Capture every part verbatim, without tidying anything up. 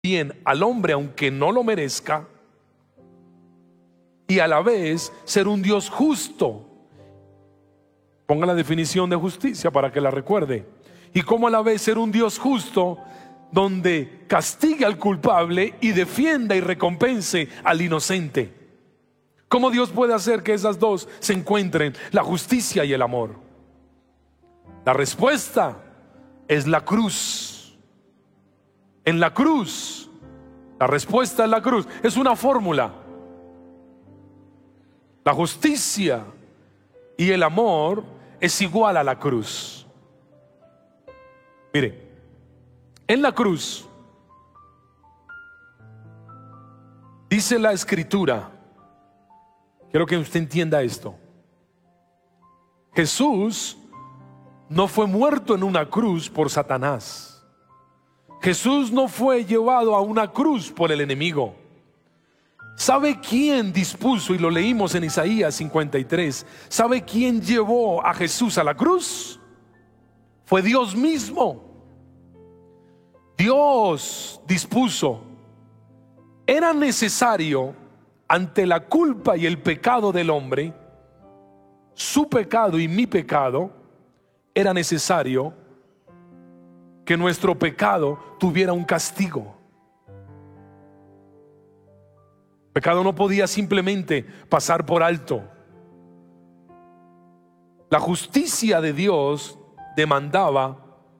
bien al hombre aunque no lo merezca, y a la vez ser un Dios justo. Ponga la definición de justicia para que la recuerde. Y cómo a la vez ser un Dios justo, donde castigue al culpable y defienda y recompense al inocente. ¿Cómo Dios puede hacer que esas dos se encuentren, la justicia y el amor? La respuesta es la cruz. En la cruz, la respuesta es la cruz. Es una fórmula. La justicia y el amor es igual a la cruz. Mire, en la cruz dice la Escritura, quiero que usted entienda esto: Jesús no fue muerto en una cruz por Satanás. Jesús no fue llevado a una cruz por el enemigo. ¿Sabe quién dispuso? Y lo leímos en Isaías cincuenta y tres. ¿Sabe quién llevó a Jesús a la cruz? Fue Dios mismo. Dios dispuso. Era necesario, ante la culpa y el pecado del hombre, su pecado y mi pecado, era necesario que nuestro pecado tuviera un castigo. El pecado no podía simplemente pasar por alto. La justicia de Dios demandaba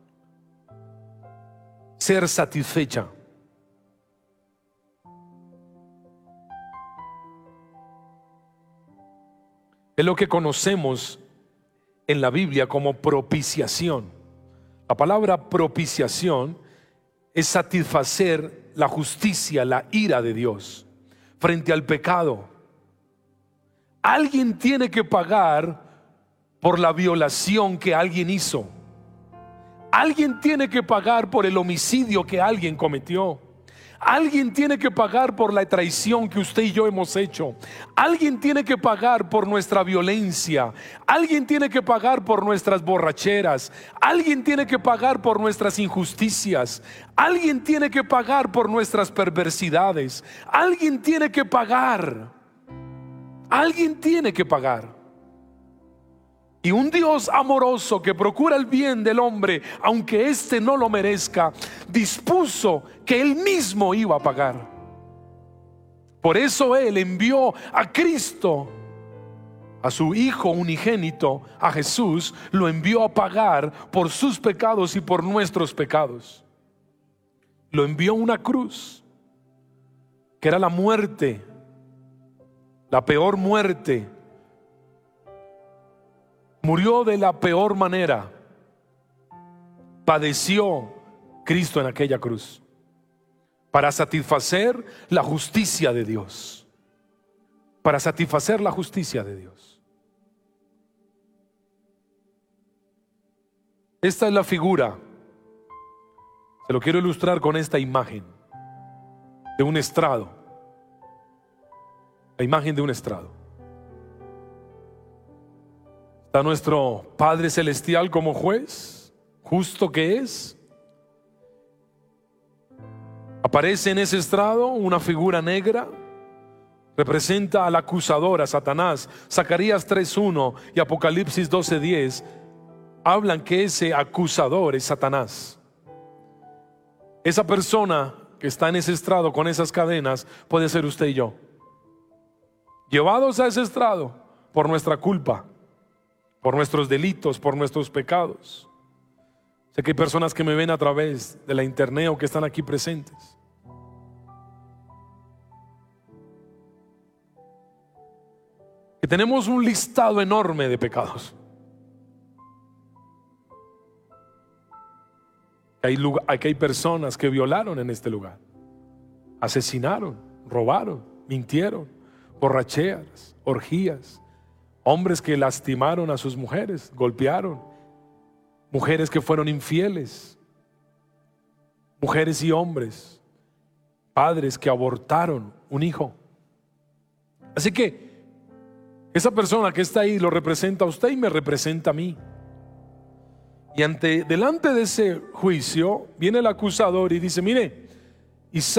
ser satisfecha. Es lo que conocemos en la Biblia como propiciación. La palabra propiciación es satisfacer la justicia, la ira de Dios frente al pecado. Alguien tiene que pagar por la violación que alguien hizo. Alguien tiene que pagar por el homicidio que alguien cometió. Alguien tiene que pagar por la traición que usted y yo hemos hecho. Alguien tiene que pagar por nuestra violencia. Alguien tiene que pagar por nuestras borracheras. Alguien tiene que pagar por nuestras injusticias. Alguien tiene que pagar por nuestras perversidades. Alguien tiene que pagar. Alguien tiene que pagar. Y un Dios amoroso que procura el bien del hombre, aunque éste no lo merezca, dispuso que Él mismo iba a pagar. Por eso Él envió a Cristo, a su Hijo unigénito, a Jesús, lo envió a pagar por sus pecados y por nuestros pecados. Lo envió a una cruz, que era la muerte, la peor muerte. Murió de la peor manera. Padeció Cristo en aquella cruz para satisfacer la justicia de Dios. Para satisfacer la justicia de Dios. Esta es la figura. Se lo quiero ilustrar con esta imagen de un estrado. La imagen de un estrado. Está nuestro Padre Celestial como juez, justo que es. Aparece en ese estrado una figura negra, representa al acusador, a Satanás. Zacarías tres uno y Apocalipsis doce diez hablan que ese acusador es Satanás. Esa persona que está en ese estrado con esas cadenas puede ser usted y yo, llevados a ese estrado por nuestra culpa, por nuestros delitos, por nuestros pecados. Sé que hay personas que me ven a través de la internet o que están aquí presentes. Que tenemos un listado enorme de pecados. Hay, lugar, aquí hay personas que violaron en este lugar, asesinaron, robaron, mintieron, borracheras, orgías. Hombres que lastimaron a sus mujeres, golpearon. Mujeres que fueron infieles. Mujeres y hombres. Padres que abortaron un hijo. Así que esa persona que está ahí lo representa a usted y me representa a mí. Y ante, delante de ese juicio viene el acusador y dice: mire, Y